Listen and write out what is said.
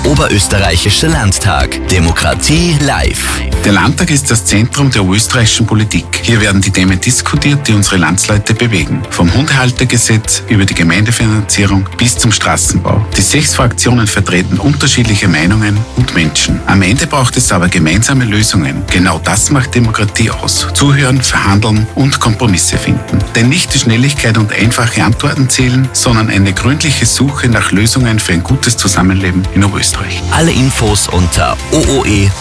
Oberösterreichischer Landtag. Demokratie live. Der Landtag ist das Zentrum der österreichischen Politik. Hier werden die Themen diskutiert, die unsere Landsleute bewegen. Vom Hundehaltergesetz über die Gemeindefinanzierung bis zum Straßenbau. Die 6 Fraktionen vertreten unterschiedliche Meinungen und Menschen. Am Ende braucht es aber gemeinsame Lösungen. Genau das macht Demokratie aus. Zuhören, verhandeln und Kompromisse finden. Denn nicht die Schnelligkeit und einfache Antworten zählen, sondern eine gründliche Suche nach Lösungen für ein gutes Zusammenleben in Oberösterreich. Alle Infos unter ooe.at.